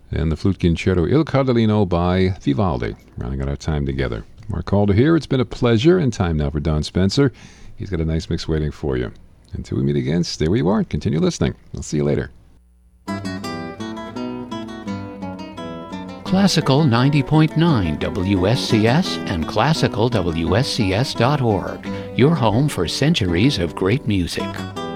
and the flute concerto Il Cardellino by Vivaldi, rounding out our time together. Mark Calder here. It's been a pleasure, and time now for Don Spencer. He's got a nice mix waiting for you. Until we meet again, stay where you are and continue listening. I'll see you later. Classical 90.9 WSCS and classicalwscs.org, your home for centuries of great music.